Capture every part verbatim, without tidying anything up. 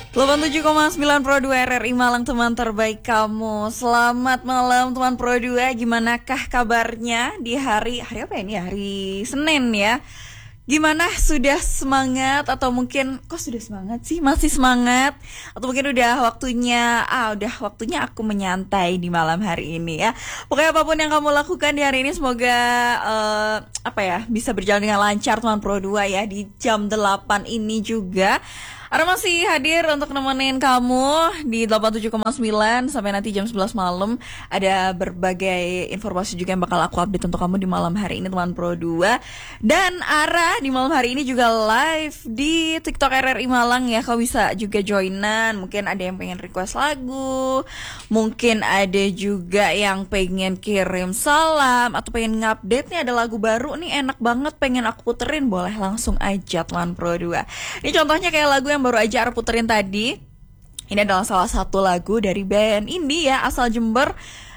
delapan puluh tujuh koma sembilan Pro dua R R I Malang, teman terbaik kamu. Selamat malam teman Pro dua. Gimanakah kabarnya di hari hari apa ini? Hari Senin ya. Gimana, sudah semangat atau mungkin kok sudah semangat sih? Masih semangat atau mungkin udah waktunya ah udah waktunya aku menyantai di malam hari ini ya. Pokoknya apapun yang kamu lakukan di hari ini semoga uh, apa ya bisa berjalan dengan lancar teman Pro dua ya di jam delapan ini juga. Ara masih hadir untuk nemenin kamu di delapan puluh tujuh koma sembilan sampai nanti jam sebelas malam. Ada berbagai informasi juga yang bakal aku update untuk kamu di malam hari ini teman Pro dua. Dan Ara di malam hari ini juga live di TikTok R R I Malang ya. Kau bisa juga joinan. Mungkin ada yang pengen request lagu, mungkin ada juga yang pengen kirim salam atau pengen ngupdate nih ada lagu baru nih enak banget pengen aku puterin, boleh langsung aja teman Pro dua. Ini contohnya kayak lagu yang baru aja aku puterin tadi. Ini adalah salah satu lagu dari band indie ya asal Jember.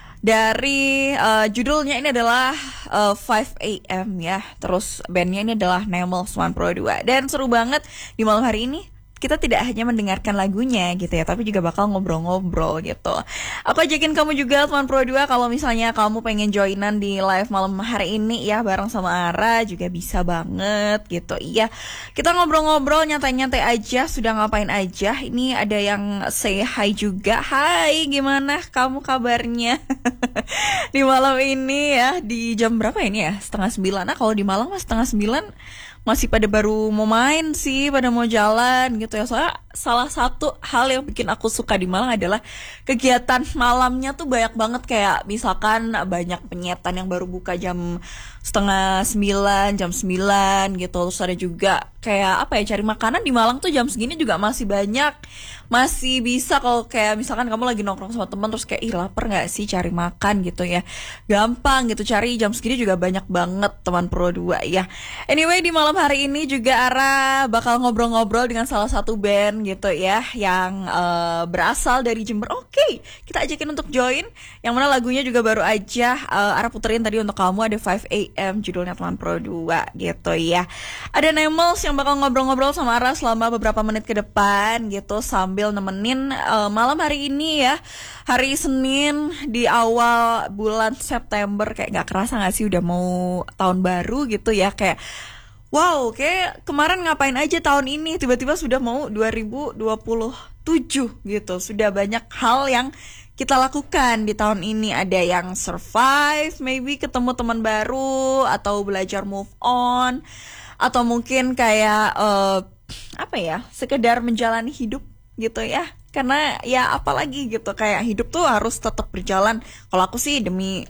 Dari uh, judulnya ini adalah uh, five a.m. ya. Terus bandnya ini adalah Nemel Swan Pro dua. Dan seru banget di malam hari ini kita tidak hanya mendengarkan lagunya gitu ya, tapi juga bakal ngobrol-ngobrol gitu. Aku ajakin kamu juga teman Pro dua kalau misalnya kamu pengen joinan di live malam hari ini ya bareng sama Ara juga bisa banget gitu. Iya, kita ngobrol-ngobrol nyantai-nyantai aja, sudah ngapain aja. Ini ada yang say hi juga. Hai, gimana kamu kabarnya? Di malam ini ya, di jam berapa ini ya? Setengah sembilan. Nah kalau di Malang mas setengah sembilan masih pada baru mau main sih, pada mau jalan gitu ya. Soalnya salah satu hal yang bikin aku suka di Malang adalah kegiatan malamnya tuh banyak banget. Kayak misalkan banyak penyetan yang baru buka jam setengah sembilan, jam sembilan gitu. Terus ada juga kayak apa ya, cari makanan di Malang tuh jam segini juga masih banyak. Masih bisa kalau kayak misalkan kamu lagi nongkrong sama teman terus kayak ih lapar gak sih cari makan gitu ya. Gampang gitu cari jam segini juga banyak banget teman Pro dua ya. Anyway di malam hari ini juga Ara bakal ngobrol-ngobrol dengan salah satu band gitu ya yang uh, berasal dari Jember. Oke, okay, kita ajakin untuk join. Yang mana lagunya juga baru aja uh, Ara puterin tadi untuk kamu, ada five a.m. judulnya teman Pro dua gitu ya. Ada Nemels yang bakal ngobrol-ngobrol sama Ara selama beberapa menit ke depan gitu sambil nemenin uh, malam hari ini ya. Hari Senin di awal bulan September, kayak gak kerasa gak sih udah mau tahun baru gitu ya. Kayak wow, kayak kemarin ngapain aja tahun ini, tiba-tiba sudah mau dua ribu dua puluh tujuh gitu. Sudah banyak hal yang kita lakukan di tahun ini. Ada yang survive, maybe ketemu teman baru, atau belajar move on, atau mungkin kayak uh, apa ya, sekedar menjalani hidup gitu ya. Karena ya apalagi gitu, kayak hidup tuh harus tetap berjalan. Kalau aku sih demi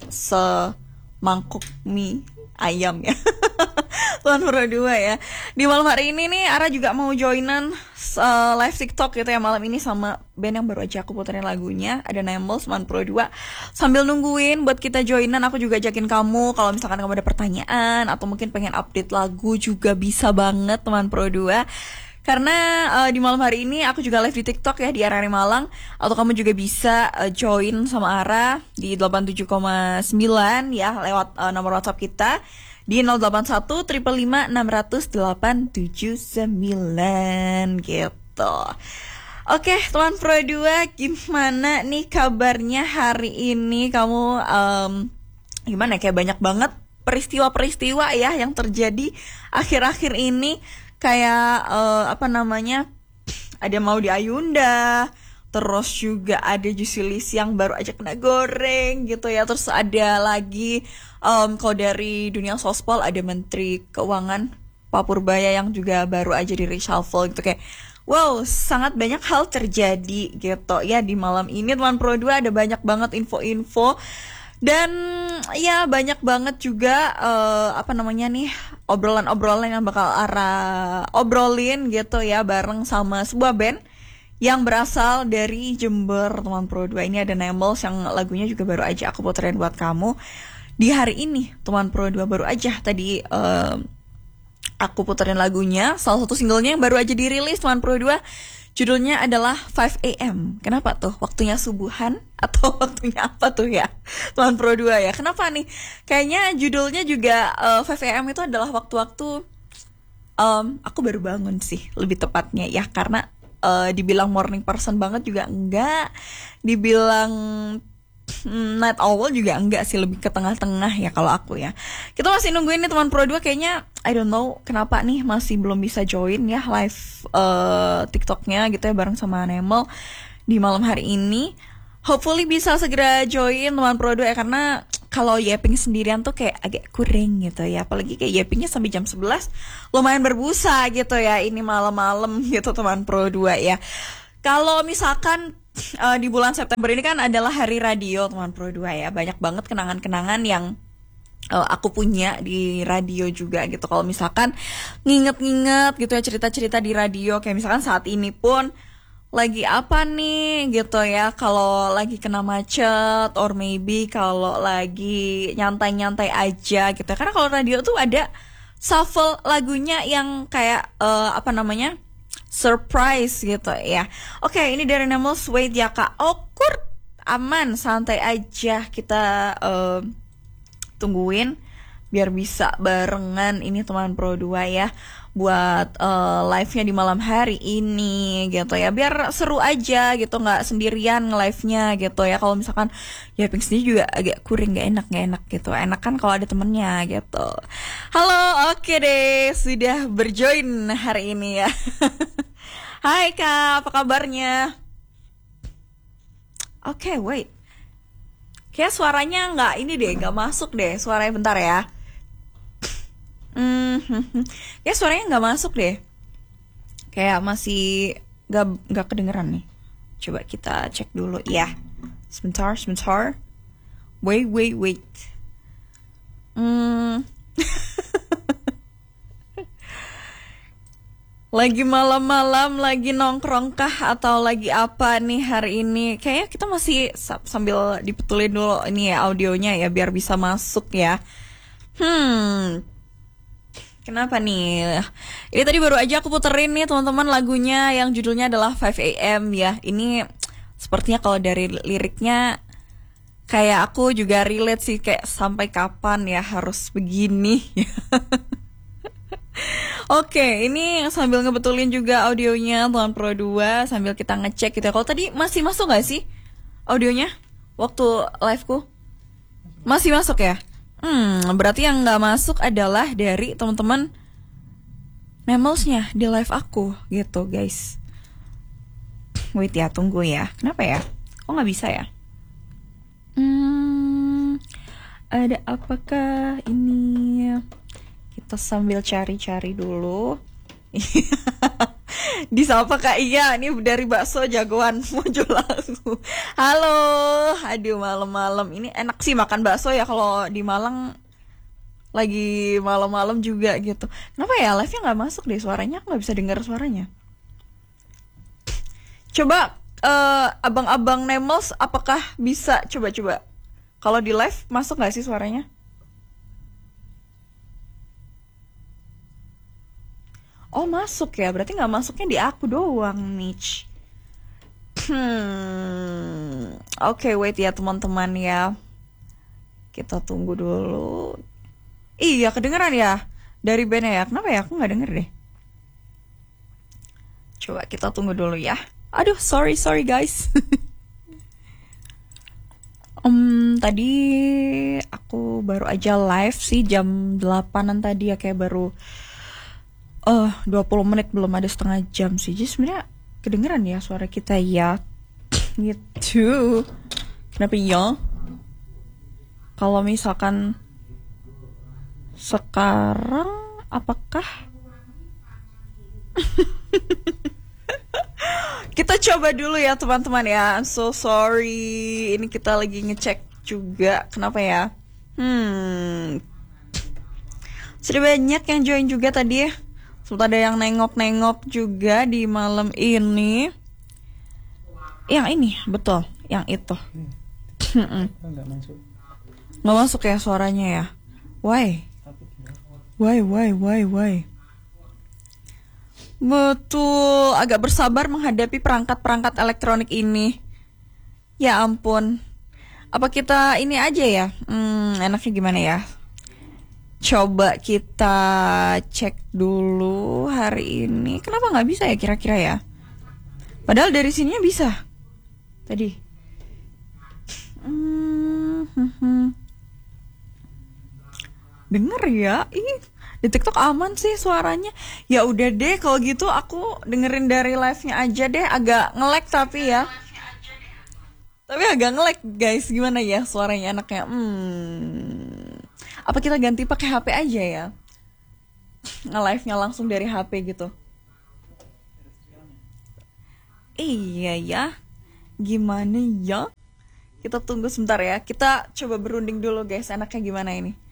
semangkuk mie ayam ya. Tuan Pro dua ya. Di malam hari ini nih Ara juga mau joinan uh, live TikTok gitu ya malam ini sama band yang baru aja aku puterin lagunya. Ada Nemel Tuan Pro dua. Sambil nungguin buat kita joinan, aku juga ajakin kamu kalau misalkan kamu ada pertanyaan atau mungkin pengen update lagu juga bisa banget teman Pro dua. Karena uh, di malam hari ini aku juga live di TikTok ya di R R I Malang. Atau kamu juga bisa uh, join sama Ara di delapan puluh tujuh koma sembilan ya lewat uh, nomor WhatsApp kita di nol delapan satu lima lima enam nol nol delapan tujuh sembilan gitu. Oke teman Pro dua, gimana nih kabarnya hari ini? Kamu um, gimana, kayak banyak banget peristiwa-peristiwa ya yang terjadi akhir-akhir ini. Kayak uh, apa namanya, ada Maudy Ayunda, terus juga ada Jusilis yang baru aja kena goreng gitu ya. Terus ada lagi um, kalau dari dunia sospol ada Menteri Keuangan Pak Purbaya yang juga baru aja di reshuffle gitu. Kayak wow, sangat banyak hal terjadi gitu ya di malam ini teman Pro dua. Ada banyak banget info-info. Dan ya banyak banget juga uh, apa namanya nih obrolan-obrolan yang bakal Ara obrolin gitu ya bareng sama sebuah band yang berasal dari Jember teman Pro dua. Ini ada Nemels yang lagunya juga baru aja aku puterin buat kamu di hari ini teman Pro dua. Baru aja tadi uh, aku puterin lagunya, salah satu singlenya yang baru aja dirilis teman Pro dua. Judulnya adalah five a.m. Kenapa tuh? Waktunya subuhan atau waktunya apa tuh ya? Tuan Pro dua ya. Kenapa nih? Kayaknya judulnya juga uh, five a.m. itu adalah waktu-waktu um, aku baru bangun sih lebih tepatnya ya. Karena uh, dibilang morning person banget juga enggak, dibilang mm, night owl juga enggak sih, lebih ke tengah-tengah ya kalau aku ya. Kita masih nungguin nih teman Pro dua, kayaknya I don't know kenapa nih masih belum bisa join ya live uh, TikToknya gitu ya bareng sama Nemel di malam hari ini. Hopefully bisa segera join teman Pro dua ya, karena kalau yapping sendirian tuh kayak agak kurang gitu ya. Apalagi kayak yappingnya sampai jam sebelas lumayan berbusa gitu ya. Ini malam-malam gitu teman Pro dua ya. Kalau misalkan uh, di bulan September ini kan adalah hari radio teman Pro dua ya. Banyak banget kenangan-kenangan yang uh, aku punya di radio juga gitu. Kalau misalkan nginget-nginget gitu ya cerita-cerita di radio, kayak misalkan saat ini pun lagi apa nih gitu ya, kalau lagi kena macet or maybe kalau lagi nyantai-nyantai aja gitu ya. Karena kalau radio tuh ada shuffle lagunya yang kayak uh, apa namanya, surprise gitu ya. Oke, ini dari Nemos, wait ya kak, awkward, aman, santai aja, kita uh, tungguin biar bisa barengan ini teman Pro dua ya, buat uh, live-nya di malam hari ini gitu ya, biar seru aja gitu, nggak sendirian nge-live-nya gitu ya. Kalau misalkan ya ping sendiri juga agak kurang, nggak enak nggak enak gitu, enak kan kalau ada temennya gitu. Halo, oke deh, sudah berjoin hari ini ya. Hai kak, apa kabarnya? Oke, okay, wait, kayak suaranya nggak ini deh, nggak masuk deh suaranya, bentar ya. Hmm, ya suaranya nggak masuk deh, kayak masih nggak nggak kedengeran nih. Coba kita cek dulu ya. Sebentar, sebentar. Wait, wait, wait. Hmm. Lagi malam-malam, lagi nongkrong kah atau lagi apa nih hari ini? Kayaknya kita masih sambil dibetulin dulu ini ya audionya ya, biar bisa masuk ya. Hmm. Kenapa nih? Ini tadi baru aja aku puterin nih teman-teman lagunya yang judulnya adalah five a m ya. Ini sepertinya kalau dari liriknya kayak aku juga relate sih, kayak sampai kapan ya harus begini. Oke, ini sambil ngebetulin juga audionya Tuan Pro dua sambil kita ngecek gitu ya. Kalau tadi masih masuk gak sih audionya waktu liveku? Masih masuk ya? Hmm, berarti yang nggak masuk adalah dari teman-teman Nemelsnya di live aku gitu guys. Wait ya, tunggu ya. Kenapa ya? Kok nggak bisa ya? Hmm, ada apakah ini? Kita sambil cari-cari dulu. Disapa Kak Iya, ini dari bakso jagoan muncul langsung. Halo, aduh malam-malam ini enak sih makan bakso ya kalau di Malang, lagi malam-malam juga gitu. Kenapa ya live-nya nggak masuk deh suaranya, aku nggak bisa dengar suaranya. Coba uh, abang-abang Nemels, apakah bisa coba-coba kalau di live masuk nggak sih suaranya? Oh masuk ya, berarti nggak masuknya di aku doang nih. Hmm, oke okay, wait ya teman-teman ya. Kita tunggu dulu. Iya kedengeran ya dari bandnya ya. Kenapa ya aku nggak denger deh. Coba kita tunggu dulu ya. Aduh sorry sorry guys. um, tadi aku baru aja live sih jam delapanan tadi ya, kayak baru Oh, dua puluh menit, belum ada setengah jam sih. Jadi sebenarnya kedengeran ya suara kita ya. Gitu. Kenapa ya? Kalau misalkan sekarang apakah kita coba dulu ya teman-teman ya. I'm so sorry. Ini kita lagi ngecek juga. Kenapa ya? Hmm. Sudah banyak yang join juga tadi ya. Sempat ada yang nengok-nengok juga di malam ini. Yang ini, betul. Yang itu. Nggak masuk. Nggak masuk ya suaranya ya. Why? Why, why, why, why? Betul. Agak bersabar menghadapi perangkat-perangkat elektronik ini. Ya ampun. Apa kita ini aja ya? Hmm, enaknya gimana ya? Coba kita cek dulu hari ini. Kenapa nggak bisa ya kira-kira ya? Padahal dari sininya bisa. Tadi. Hmm, hmm, hmm. Denger ya, ih di TikTok aman sih suaranya. Ya udah deh kalau gitu aku dengerin dari live-nya aja deh, agak nge-lag tapi ya. Tapi agak nge-lag guys, gimana ya suaranya anaknya? Hmm. Apa kita ganti pakai H P aja ya? Nge-live-nya langsung dari H P gitu. Iya ya. Gimana ya? Kita tunggu sebentar ya. Kita coba berunding dulu guys, enaknya gimana ini?